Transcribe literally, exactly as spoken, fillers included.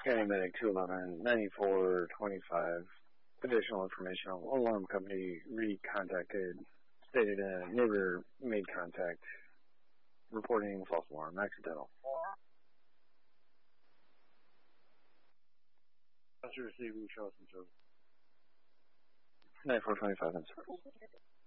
Scanning medic two eleven, ninety-four twenty-five. Additional information on alarm company recontacted. Stated a neighbor made contact. Reporting false alarm, accidental. After receiving show some service. ninety-four twenty-five, I'm sorry.